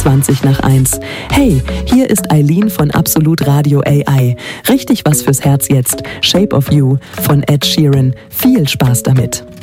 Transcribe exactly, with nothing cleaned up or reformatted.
zwanzig nach eins. Hey, hier ist Eileen von Absolut Radio A I. Richtig was fürs Herz jetzt. Shape of You von Ed Sheeran. Viel Spaß damit.